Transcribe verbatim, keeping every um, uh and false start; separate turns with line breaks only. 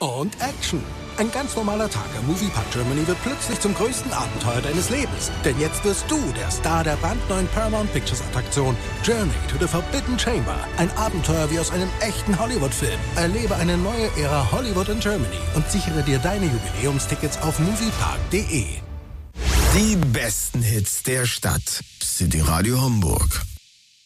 und Action. Ein ganz normaler Tag im Moviepark Germany wird plötzlich zum größten Abenteuer deines Lebens. Denn jetzt wirst du der Star der brandneuen Paramount Pictures Attraktion Journey to the Forbidden Chamber. Ein Abenteuer wie aus einem echten Hollywood-Film. Erlebe eine neue Ära Hollywood in Germany und sichere dir deine Jubiläumstickets auf moviepark punkt de.
Die besten Hits der Stadt. City Radio Hamburg.